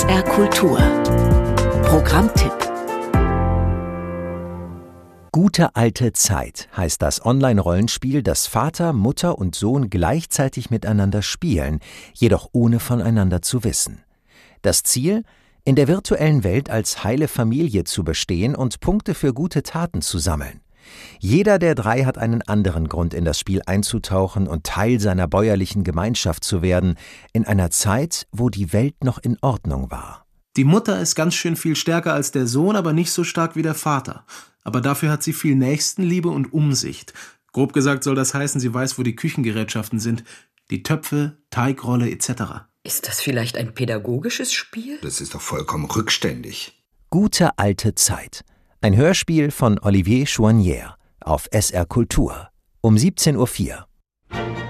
SR Kultur. Programmtipp. Gute alte Zeit heißt das Online-Rollenspiel, das Vater, Mutter und Sohn gleichzeitig miteinander spielen, jedoch ohne voneinander zu wissen. Das Ziel? In der virtuellen Welt als heile Familie zu bestehen und Punkte für gute Taten zu sammeln. Jeder der drei hat einen anderen Grund, in das Spiel einzutauchen und Teil seiner bäuerlichen Gemeinschaft zu werden, in einer Zeit, wo die Welt noch in Ordnung war. Die Mutter ist ganz schön viel stärker als der Sohn, aber nicht so stark wie der Vater. Aber dafür hat sie viel Nächstenliebe und Umsicht. Grob gesagt soll das heißen, sie weiß, wo die Küchengerätschaften sind. Die Töpfe, Teigrolle etc. Ist das vielleicht ein pädagogisches Spiel? Das ist doch vollkommen rückständig. Gute alte Zeit. Ein Hörspiel von Olivier Chouanière auf SR Kultur um 17:04 Uhr.